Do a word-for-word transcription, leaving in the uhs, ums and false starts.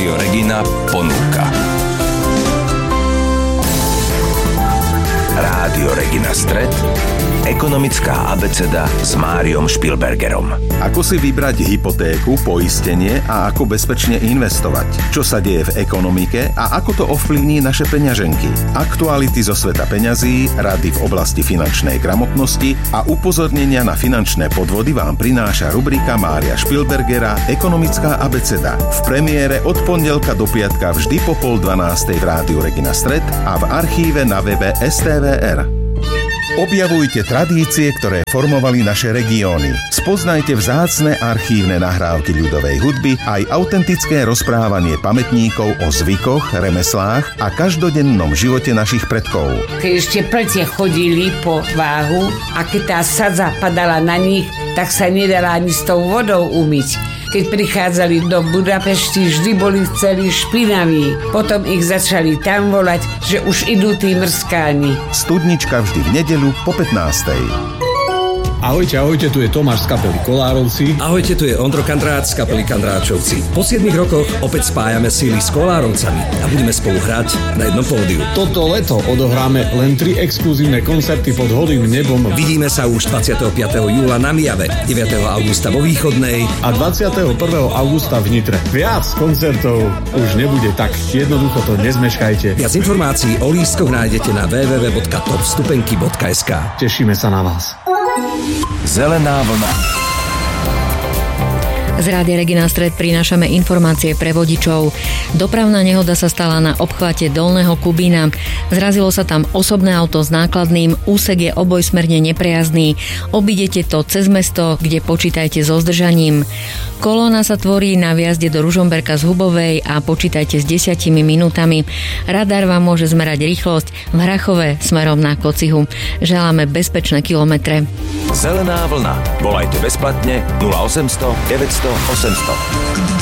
Rádio Regina ponúka. Rádio Regina Stred, ekonomická abeceda s Máriom Špilbergerom. Ako si vybrať hypotéku, poistenie a ako bezpečne investovať? Čo sa deje v ekonomike a ako to ovplyvní naše peňaženky? Aktuality zo sveta peňazí, rady v oblasti finančnej gramotnosti a upozornenia na finančné podvody vám prináša rubrika Mária Špilbergera Ekonomická abeceda. V premiére od pondelka do piatka vždy po pol dvanástej v Rádiu Regina Stred a v archíve na webe es té vé er. Objavujte tradície, ktoré formovali naše regióny. Spoznajte vzácne archívne nahrávky ľudovej hudby aj autentické rozprávanie pamätníkov o zvykoch, remeslách a každodennom živote našich predkov. Keď ešte plcie chodili po váhu a keď tá sadza padala na nich, tak sa nedala ani s tou vodou umyť. Keď prichádzali do Budapešti, vždy boli celí špinaví. Potom ich začali tam volať, že už idú tí mrskáni. Studnička vždy v nedeľu po pätnástej. Ahojte, ahojte, tu je Tomáš z kapely Kolárovci. Ahojte, tu je Ondro Kandrát z kapely Kandráčovci. Po siedmich rokoch opäť spájame síly s Kolárovcami a budeme spolu hrať na jednom pódiu. Toto leto odohráme len tri exkluzívne koncerty pod holým nebom. Vidíme sa už dvadsiateho piateho júla na Mijave, deviateho augusta vo Východnej a dvadsiateho prvého augusta v Nitre. Viac koncertov už nebude, tak jednoducho to nezmeškajte. Viac informácií o lístkoch nájdete na w w w bodka top stupenky bodka es ká. Tešíme sa na vás. Zelená vlna. Z Rádia Regina Stred prinášame informácie pre vodičov. Dopravná nehoda sa stala na obchvate Dolného Kubína. Zrazilo sa tam osobné auto s nákladným, úsek je obojsmerne neprejazdný. Obidete to cez mesto, kde počítajte so zdržaním. Kolóna sa tvorí na viazde do Ružomberka z Hubovej a počítajte s desiatimi minútami. Radar vám môže zmerať rýchlosť v Hrachove smerom na Kocihu. Želáme bezpečné kilometre. Zelená vlna. Volajte bezplatne nula osemsto deväťsto osemsto.